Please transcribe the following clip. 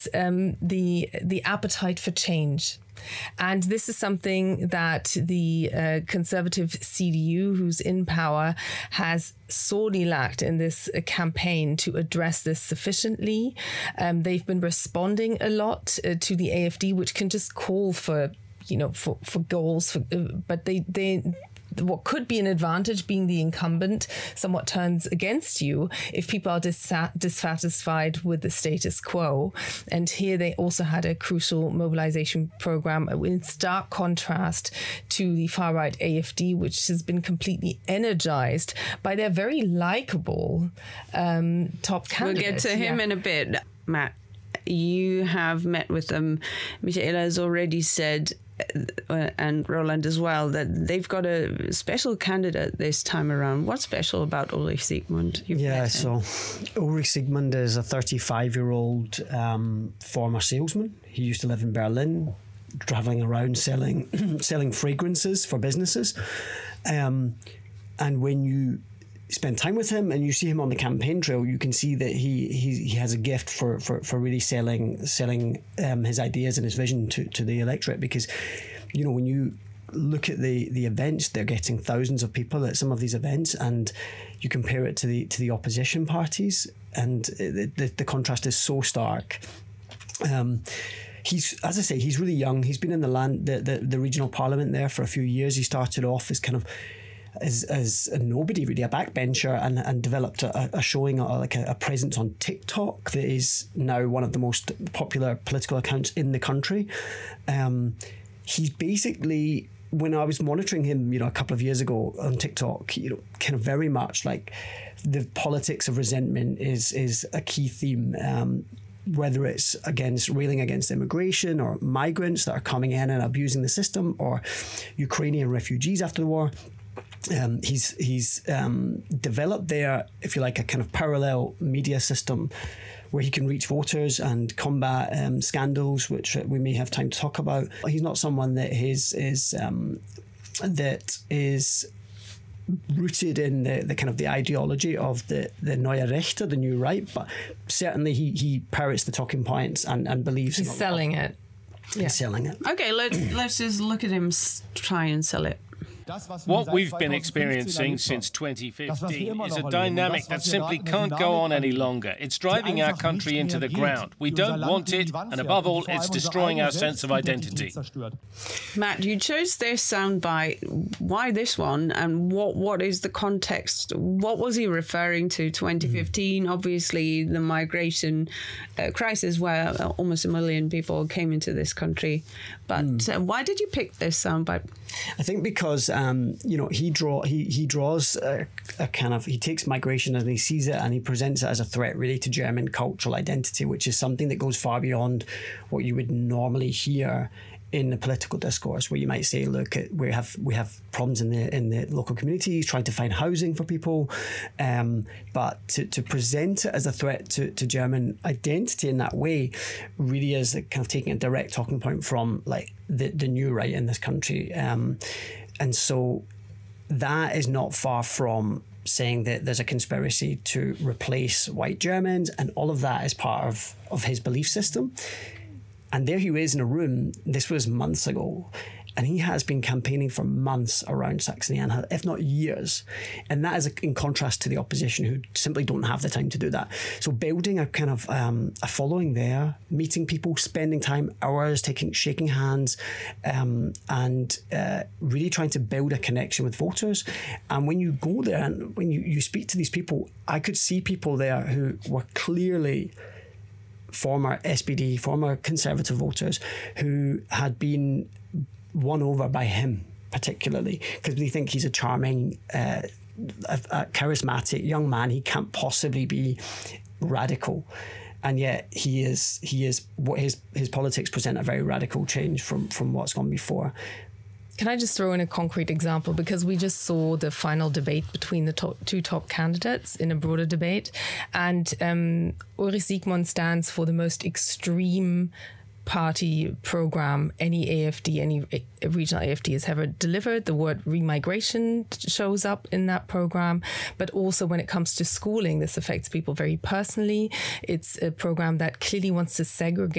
the appetite for change. And this is something that the conservative CDU, who's in power, has sorely lacked in this campaign to address this sufficiently. They've been responding a lot to the AfD, which can just call for goals, but they what could be an advantage, being the incumbent, somewhat turns against you if people are dissatisfied with the status quo. And here they also had a crucial mobilization program in stark contrast to the far-right AfD, which has been completely energized by their very likable top candidate. We'll get to him in a bit. Matt, you have met with them. Michaela has already said, and Roland as well, that they've got a special candidate this time around. What's special about Ulrich Siegmund? So Ulrich Siegmund is a 35-year-old former salesman. He used to live in Berlin, traveling around selling fragrances for businesses. And when you spend time with him and you see him on the campaign trail, you can see that he has a gift for really selling his ideas and his vision to the electorate, because when you look at the events, they're getting thousands of people at some of these events, and you compare it to the opposition parties, and the contrast is so stark. He's, as I say, he's really young. He's been in the regional parliament there for a few years. He started off as kind of as a nobody, really, a backbencher, and developed a showing, a presence on TikTok that is now one of the most popular political accounts in the country. He's basically, when I was monitoring him, a couple of years ago on TikTok, kind of very much like the politics of resentment is a key theme. Whether it's railing against immigration or migrants that are coming in and abusing the system, or Ukrainian refugees after the war. He's developed there, if you like, a kind of parallel media system where he can reach voters and combat scandals, which we may have time to talk about. He's not someone that is rooted in the kind of the ideology of the Neue Rechte, the new right, but certainly he parrots the talking points and believes he's selling it. He's selling it. Okay, let's just look at him try and sell it. What we've been experiencing since 2015 is a dynamic that simply can't go on any longer. It's driving our country into the ground. We don't want it, and above all, it's destroying our sense of identity. Matt, you chose this soundbite. Why this one, and what is the context? What was he referring to? 2015, obviously the migration crisis where almost 1 million people came into this country. But why did you pick this soundbite? I think because he draws a kind of, he takes migration and he sees it and he presents it as a threat really to German cultural identity, which is something that goes far beyond what you would normally hear in the political discourse, where you might say, look, we have problems in the local communities, trying to find housing for people, but to present it as a threat to German identity in that way really is kind of taking a direct talking point from like the new right in this country, and so that is not far from saying that there's a conspiracy to replace white Germans, and all of that is part of his belief system. And there he is in a room, this was months ago, and he has been campaigning for months around Saxony-Anhalt, if not years. And that is in contrast to the opposition, who simply don't have the time to do that. So building a kind of a following there, meeting people, spending time, hours, shaking hands, and really trying to build a connection with voters. And when you go there and when you speak to these people, I could see people there who were clearly former SPD, former Conservative voters who had been won over by him, particularly because they think he's a charming, a charismatic young man. He can't possibly be radical, and yet he is. What his politics present a very radical change from what's gone before. Can I just throw in a concrete example? Because we just saw the final debate between the two top candidates in a broader debate. And Ulrich Siegmund stands for the most extreme party program any regional AfD has ever delivered. The word remigration shows up in that program, but also when it comes to schooling, this affects people very personally. It's a program that clearly wants to segregate